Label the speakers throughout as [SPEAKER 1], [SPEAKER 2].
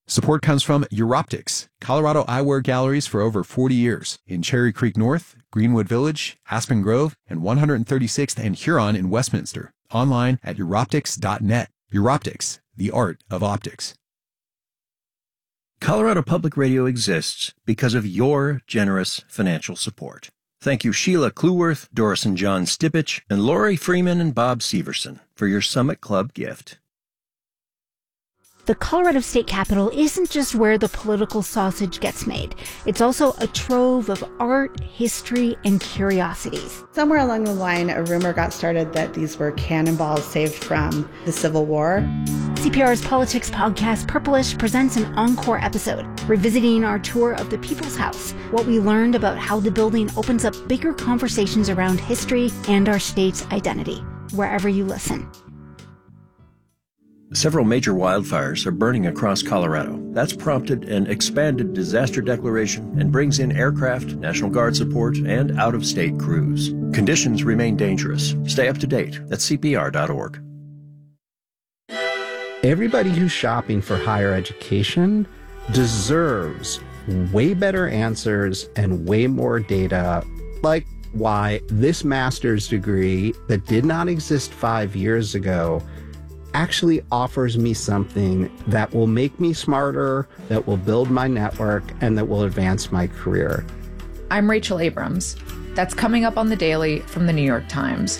[SPEAKER 1] Support comes from Europtics, Colorado eyewear galleries for over 40 years in Cherry Creek North, Greenwood Village, Aspen Grove, and 136th and Huron in Westminster. Online at Europtics.net. Europtics, the art of optics.
[SPEAKER 2] Colorado Public Radio exists because of your generous financial support. Thank you Sheila Cluworth, Doris and John Stipich, and Lori Freeman and Bob Severson for your Summit Club gift.
[SPEAKER 3] The Colorado State Capitol isn't just where the political sausage gets made. It's also a trove of art, history, and curiosities.
[SPEAKER 4] Somewhere along the line, a rumor got started that these were cannonballs saved from the Civil War.
[SPEAKER 3] CPR's politics podcast, Purplish, presents an encore episode, revisiting our tour of the People's House, what we learned about how the building opens up bigger conversations around history and our state's identity, wherever you listen.
[SPEAKER 2] Several major wildfires are burning across Colorado. That's prompted an expanded disaster declaration and brings in aircraft, National Guard support, and out-of-state crews. Conditions remain dangerous. Stay up to date at CPR.org.
[SPEAKER 5] Everybody who's shopping for higher education deserves way better answers and way more data, like why this master's degree that did not exist 5 years ago actually offers me something that will make me smarter, that will build my network, and that will advance my career.
[SPEAKER 6] I'm Rachel Abrams. That's coming up on The Daily from The New York Times.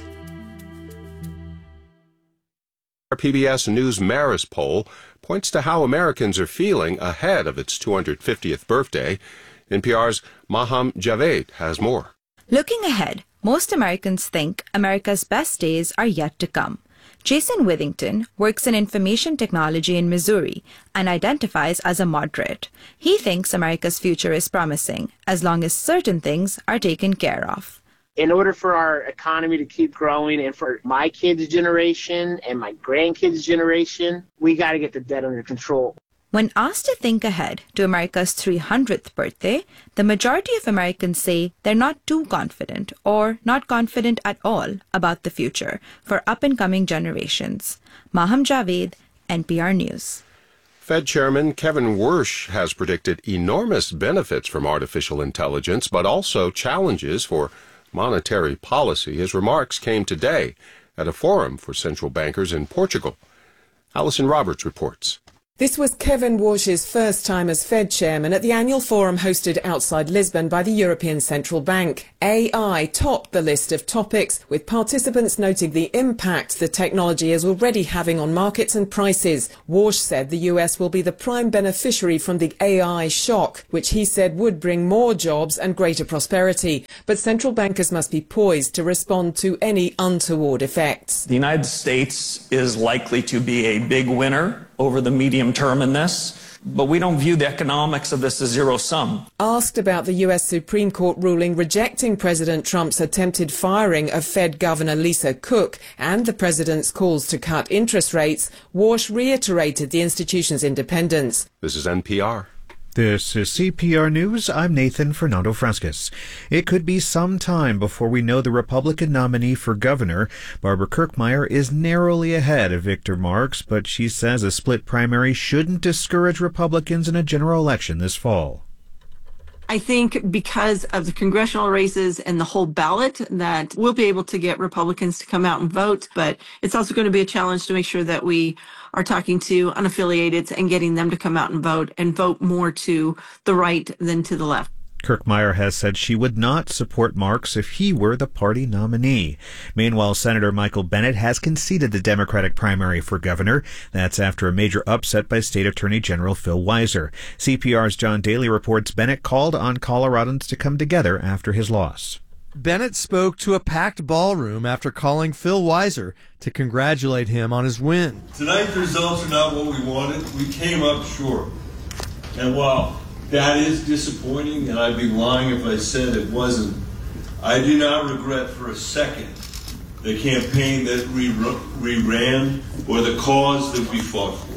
[SPEAKER 7] Our PBS News Marist poll points to how Americans are feeling ahead of its 250th birthday. NPR's Maham Javed has more.
[SPEAKER 8] Looking ahead, most Americans think America's best days are yet to come. Jason Withington works in information technology in Missouri and identifies as a moderate. He thinks America's future is promising, as long as certain things are taken care of.
[SPEAKER 9] In order for our economy to keep growing and for my kids' generation and my grandkids' generation, we got to get the debt under control.
[SPEAKER 8] When asked to think ahead to America's 300th birthday, the majority of Americans say they're not too confident or not confident at all about the future for up-and-coming generations. Maham Javed, NPR News.
[SPEAKER 7] Fed Chairman Kevin Warsh has predicted enormous benefits from artificial intelligence, but also challenges for monetary policy. His remarks came today at a forum for central bankers in Portugal. Allison Roberts reports.
[SPEAKER 10] This was Kevin Warsh's first time as Fed chairman at the annual forum hosted outside Lisbon by the European Central Bank. AI topped the list of topics, with participants noting the impact the technology is already having on markets and prices. Warsh said the US will be the prime beneficiary from the AI shock, which he said would bring more jobs and greater prosperity. But central bankers must be poised to respond to any untoward effects.
[SPEAKER 11] The United States is likely to be a big winner over the medium term in this, but we don't view the economics of this as zero sum.
[SPEAKER 10] Asked about the US Supreme Court ruling rejecting President Trump's attempted firing of Fed Governor Lisa Cook and the president's calls to cut interest rates, Warsh reiterated the institution's independence.
[SPEAKER 7] This is NPR.
[SPEAKER 12] This is CPR News. I'm Nathan Fernando Frascas. It could be some time before we know the Republican nominee for governor. Barbara Kirkmeyer is narrowly ahead of Victor Marx, but she says a split primary shouldn't discourage Republicans in a general election this fall.
[SPEAKER 13] I think because of the congressional races and the whole ballot that we'll be able to get Republicans to come out and vote, but it's also going to be a challenge to make sure that we are talking to unaffiliated and getting them to come out and vote more to the right than to the left.
[SPEAKER 12] Kirkmeyer has said she would not support Marx if he were the party nominee. Meanwhile, Senator Michael Bennet has conceded the Democratic primary for governor. That's after a major upset by State Attorney General Phil Weiser. CPR's John Daly reports Bennet called on Coloradans to come together after his loss.
[SPEAKER 14] Bennet spoke to a packed ballroom after calling Phil Weiser to congratulate him on his win.
[SPEAKER 15] Tonight the results are not what we wanted. We came up short. And while that is disappointing, and I'd be lying if I said it wasn't, I do not regret for a second the campaign that we ran or the cause that we fought for.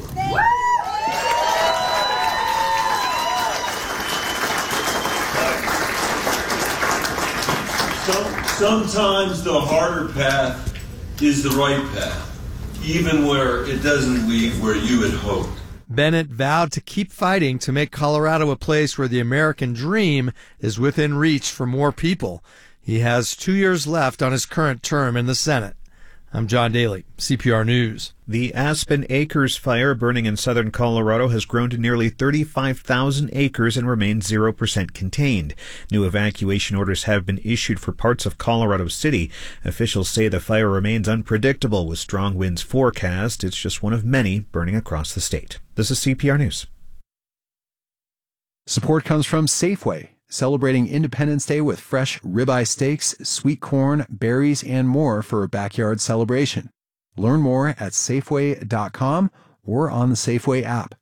[SPEAKER 15] Sometimes the harder path is the right path, even where it doesn't lead where you had hoped.
[SPEAKER 14] Bennett vowed to keep fighting to make Colorado a place where the American dream is within reach for more people. He has 2 years left on his current term in the Senate. I'm John Daly, CPR News.
[SPEAKER 12] The Aspen Acres fire burning in southern Colorado has grown to nearly 35,000 acres and remains 0% contained. New evacuation orders have been issued for parts of Colorado City. Officials say the fire remains unpredictable with strong winds forecast. It's just one of many burning across the state. This is CPR News.
[SPEAKER 1] Support comes from Safeway, celebrating Independence Day with fresh ribeye steaks, sweet corn, berries, and more for a backyard celebration. Learn more at Safeway.com or on the Safeway app.